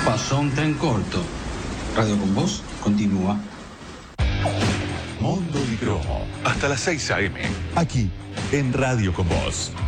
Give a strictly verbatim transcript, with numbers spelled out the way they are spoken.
Pasó un tren corto. Radio con Voz continúa. Mondo y Cromo, hasta las seis a eme, aquí en Radio con Voz.